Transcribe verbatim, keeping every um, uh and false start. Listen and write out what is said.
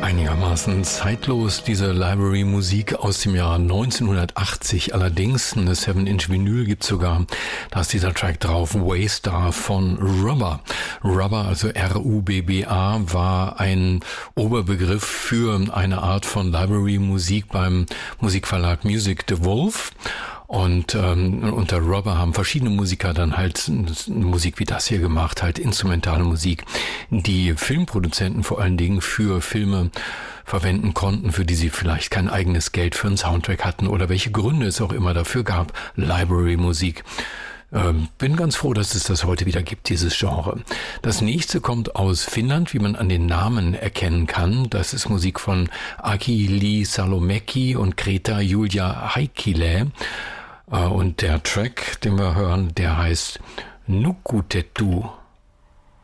Einigermaßen zeitlos, diese Library-Musik aus dem Jahr neunzehnhundertachtzig. Allerdings, eine seven inch Vinyl gibt's sogar. Da ist dieser Track drauf, Waystar von Rubber. Rubber, also R U B B A, war ein Oberbegriff für eine Art von Library-Musik beim Musikverlag Music Devolve. Und ähm, unter Rubber haben verschiedene Musiker dann halt Musik wie das hier gemacht, halt instrumentale Musik, die Filmproduzenten vor allen Dingen für Filme verwenden konnten, für die sie vielleicht kein eigenes Geld für einen Soundtrack hatten oder welche Gründe es auch immer dafür gab, Library-Musik. Ähm, bin ganz froh, dass es das heute wieder gibt, dieses Genre. Das nächste kommt aus Finnland, wie man an den Namen erkennen kann. Das ist Musik von Aki Li Salomäki und Greta Julia Heikkilä. Und der Track, den wir hören, der heißt Nukutettu.